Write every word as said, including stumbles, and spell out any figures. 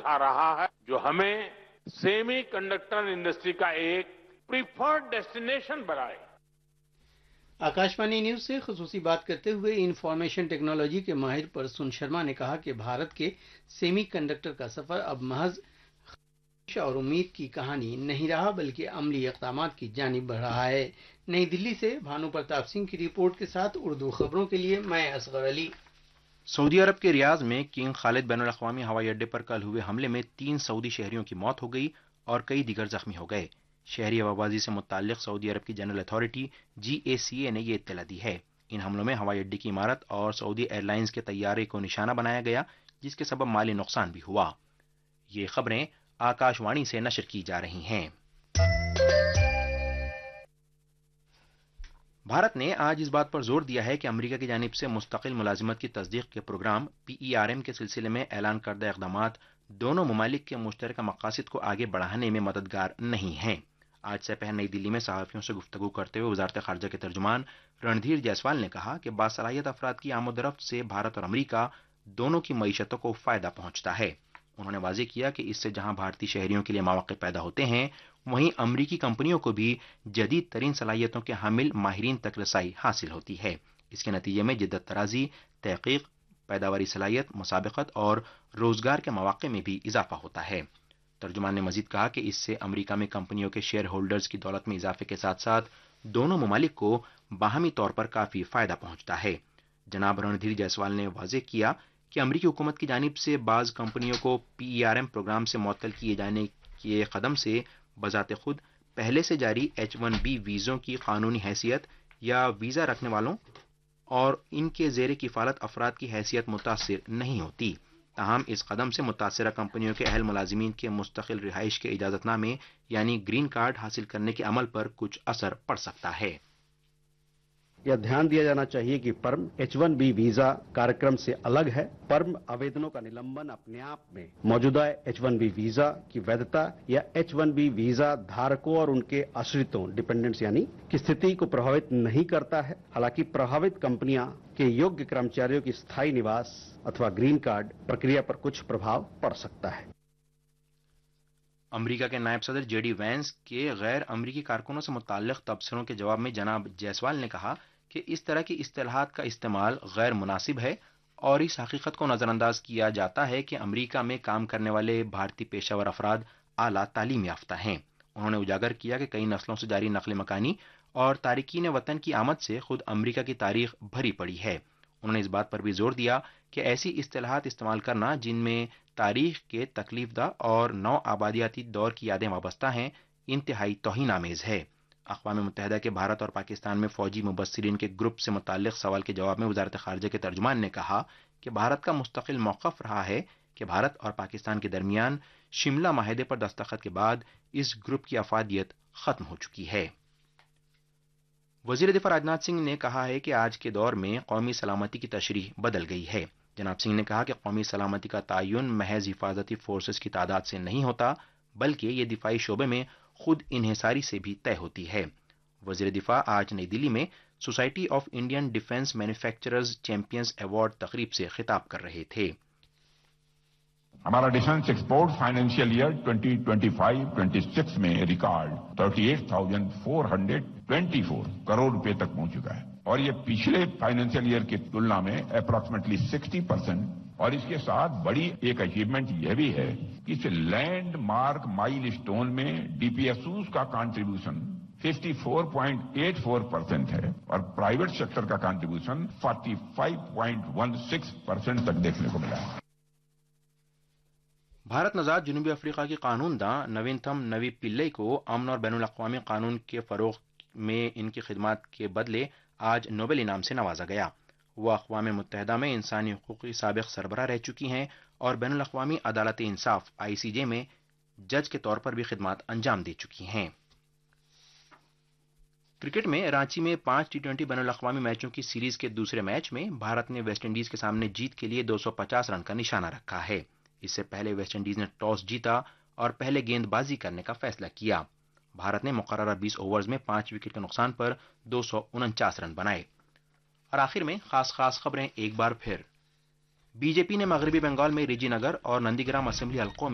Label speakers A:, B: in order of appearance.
A: उठा रहा है, जो हमें सेमी कंडक्टर इंडस्ट्री का एक प्रीफर्ड डेस्टिनेशन बनाए।
B: आकाशवाणी न्यूज से खुसूसी बात करते हुए इंफॉर्मेशन टेक्नोलॉजी के माहिर परसुन शर्मा ने कहा कि भारत के सेमी कंडक्टर का सफर अब महज ख्वाहिश और उम्मीद की कहानी नहीं रहा, बल्कि अमली इक़दामात की जानिब बढ़ रहा है। नई दिल्ली से भानु प्रताप सिंह की रिपोर्ट के साथ उर्दू खबरों के लिए मैं असगर अली।
C: सऊदी अरब के रियाज में किंग खालिद बैनुल अक़वामी हवाई अड्डे पर कल हुए हमले में तीन सऊदी शहरियों की मौत हो गई और कई दिगर जख्मी हो गए। शहरी हवाबाजी से मुताल्लिक़ सऊदी अरब की जनरल अथॉरिटी जी ए सी ए ने यह इत्तला दी है। इन हमलों में हवाई अड्डे की इमारत और सऊदी एयरलाइंस के तैयारे को निशाना बनाया गया, जिसके सबब माली नुकसान भी हुआ। ये खबरें आकाशवाणी से नशर की जा रही हैं। भारत ने आज इस बात पर जोर दिया है कि अमेरिका की जानिब से मुस्तकिल मुलाजिमत की तस्दीक के programme P E R M के सिलसिले में ऐलान करदा इक़दामात दोनों ममालिक के मुश्तरका मकासद को आगे बढ़ाने में मददगार नहीं हैं। आज से पहले नई दिल्ली में सहाफ़ियों से गुफ्तगू करते हुए वज़ारत ख़ारजा के तर्जुमान रणधीर जायसवाल ने कहा कि बासलाहियत अफराद की आमदरफ्त से भारत और अमेरिका दोनों की मईशतों को फ़ायदा पहुंचता है। उन्होंने वाज़ेह किया कि इससे जहां भारतीय शहरियों के लिए मौक़े पैदा होते हैं, वहीं अमरीकी कंपनियों को भी जदीद तरीन सलाहियतों के हामिल माहिरीन तक रसाई हासिल होती है। इसके नतीजे में जिद्दत तराजी, तहक़ीक़, पैदावारी सलाहियत, मुसाबक़त और रोज़गार के मौक़े में भी इजाफा होता है। तर्जुमान ने मजीद कहा कि इससे अमेरिका में कंपनियों के शेयर होल्डर्स की दौलत में इजाफे के साथ साथ दोनों ममालिक को बाहमी तौर पर काफ़ी फ़ायदा पहुंचता है। जनाब रणधीर जायसवाल ने वाज़ेह किया कि अमरीकी हुकूमत की जानिब से बाज़ कंपनियों को P E R M programme से मुअत्तल किए जाने के कदम से बजाते खुद पहले से जारी एच वन बी वीज़ों की कानूनी हैसियत या वीज़ा रखने वालों और इनके ज़ेर किफ़ालत अफराद की हैसियत मुतासिर नहीं होती। ताहम इस कदम से मुतासिरा कंपनियों के अहल मुलाजिमीन के मुस्तकिल रिहाइश के इजाज़तनामे यानी ग्रीन कार्ड हासिल करने के अमल पर कुछ असर पड़ सकता है।
D: यह ध्यान दिया जाना चाहिए कि पर्म एच वन बी वीजा कार्यक्रम से अलग है। पर्म आवेदनों का निलंबन अपने आप में मौजूदा एच वन बी वीजा की वैधता या एच वन बी वीजा धारकों और उनके आश्रितों डिपेंडेंट्स यानी की स्थिति को प्रभावित नहीं करता है। हालांकि प्रभावित कंपनियां के योग्य कर्मचारियों की स्थायी निवास अथवा ग्रीन कार्ड प्रक्रिया पर कुछ प्रभाव पड़ सकता है।
C: अमेरिका के नायब सदर जे डी वैंस के गैर अमरीकी कारकुनों से मुताल्लिक़ तबसरों के जवाब में जनाब जायसवाल ने कहा कि इस तरह की इस्तिलाहात का इस्तेमाल गैर मुनासिब है और इस हकीकत को नज़रअंदाज किया जाता है कि अमेरिका में काम करने वाले भारतीय पेशावर अफराद आला तालीम याफ्ता हैं। उन्होंने उजागर किया कि कई नस्लों से जारी नक़ल मकानी और तारिकीन वतन की आमद से खुद अमेरिका की तारीख भरी पड़ी है। उन्होंने इस बात पर भी जोर दिया कि ऐसी इस्तिलाहात इस्तेमाल करना जिनमें तारीख के तकलीफदा और नौ आबादियाती दौर की यादें वाबस्ता हैं, इंतहाई तौहीन-आमेज़ है। अक़वाम मुत्तहिदा के भारत और पाकिस्तान में फ़ौजी मुबस्सिरीन के ग्रुप से मुताल्लिक़ सवाल के जवाब में वज़ारत ख़ारजा के तर्जुमान ने कहा कि भारत का मुस्तक़िल मौक़िफ़ रहा है कि भारत और पाकिस्तान के दरमियान शिमला माहिदे पर दस्तखत के बाद इस ग्रुप की अफ़ादियत ख़त्म हो चुकी है। वज़ीर दिफ़ा राजनाथ सिंह ने कहा है कि आज के दौर में कौमी सलामती की तशरीह बदल गई है। जनाब सिंह ने कहा कि कौमी सलामती का तयन महज हिफाजती फोर्सेस की तादाद से नहीं होता, बल्कि ये दिफाई शोबे में खुद इन्हिसारी से भी तय होती है। वज़ीर दिफा आज नई दिल्ली में society of Indian defence manufacturers champions award तकरीब से खिताब कर रहे थे।
E: हमारा defence export financial year twenty twenty five छब्बीस में रिकॉर्ड अड़तीस हज़ार चार सौ चौबीस करोड़ रुपए तक पहुंच चुका है और ये पिछले फाइनेंशियल ईयर की तुलना में अप्रॉक्सीमेटली साठ परसेंट। और इसके साथ बड़ी एक अचीवमेंट यह भी है कि इस लैंडमार्क माइल स्टोन में डीपीएसयूज का कंट्रीब्यूशन चौवन पॉइंट आठ चार परसेंट है और प्राइवेट सेक्टर का कंट्रीब्यूशन पैंतालीस पॉइंट एक छह परसेंट तक देखने को मिला है।
C: भारत नज़ाद जनूबी अफ्रीका की कानूनदा नवीनतम नवी पिल्लई को अमन और बैनुल अक़वामी कानून के फ़रोग़ में इनकी खिदमात के बदले आज नोबेल इनाम से नवाजा गया। वह अक़वाम मुत्तहिदा में इंसानी हुकूक़ की साबिक़ सरबराह रह चुकी हैं और बैनुल अक़वामी अदालत इंसाफ आई सी जे में जज के तौर पर भी खिदमात अंजाम दे चुकी हैं। क्रिकेट में रांची में पांच टी ट्वेंटी बैनुल अक़वामी मैचों की सीरीज के दूसरे मैच में भारत ने वेस्टइंडीज के सामने जीत के लिए दो सौ पचास रन का निशाना रखा है। इससे पहले वेस्टइंडीज ने टॉस जीता और पहले गेंदबाजी करने का फैसला किया। भारत ने मुकर्ररा बीस ओवर्स में पांच विकेट के नुकसान पर दो सौ उनचास रन बनाए। और आखिर में खास खास खबरें एक बार फिर। बीजेपी ने मगरबी बंगाल में रिजी नगर और नंदीग्राम असेंबली हलकों में